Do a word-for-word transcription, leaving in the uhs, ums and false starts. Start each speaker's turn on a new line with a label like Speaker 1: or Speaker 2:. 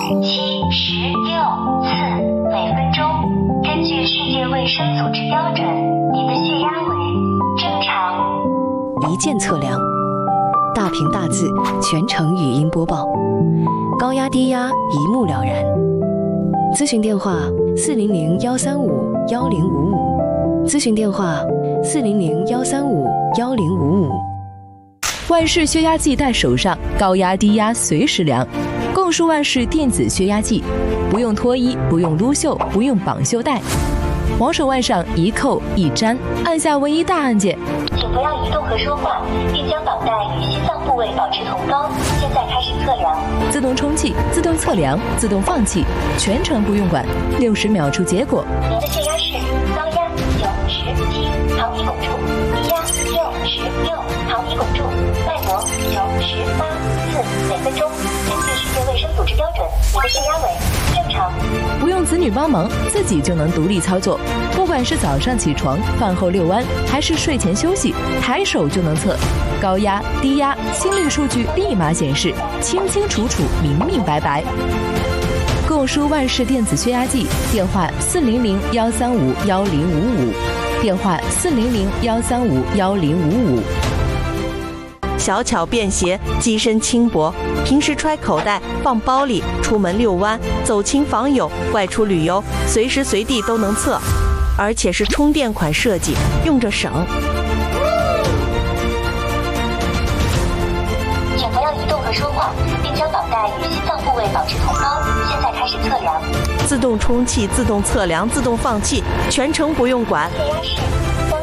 Speaker 1: 七十六次每分钟。根据世界卫生组织标准，你的血压为正常。
Speaker 2: 一键测量，大屏大字，全程语音播报，高压低压一目了然。咨询电话：四零零幺三五幺零五五。咨询电话：四零零幺三五幺零五五。
Speaker 3: 万氏血压计带手上，高压低压随时量。共舒万氏电子血压计，不用脱衣，不用撸袖，不用绑袖带，往手腕上一扣一粘，按下唯一大按键。
Speaker 1: 请不要移动和说话，并将绑带与心脏部位保持同高。现在开始测量。
Speaker 3: 自动充气，自动测量，自动放气，全程不用管，六十秒出结果。
Speaker 1: 您的血压是高压九十七毫米汞柱，低压六十六毫米汞柱，脉搏九十八次每分钟。根据世界卫生组织标准，你的血压为正常。
Speaker 3: 不用子女帮忙，自己就能独立操作。不管是早上起床、饭后遛弯，还是睡前休息，抬手就能测。高压、低压、心率数据立马显示，清清楚楚、明明白白。共舒万氏电子血压计，电话四零零幺三五幺零五五，电话四零零幺三五幺零五五。
Speaker 4: 小巧便携，机身轻薄，平时揣口袋、放包里，出门遛弯、走亲访友、外出旅游，随时随地都能测，而且是充电款设计，用着省。
Speaker 1: 请不要移动和说话，并将绑带与心脏部位保持同高。现在开始测量。
Speaker 4: 自动充气、自动测量、自动放气，全程不用管。
Speaker 1: 血压是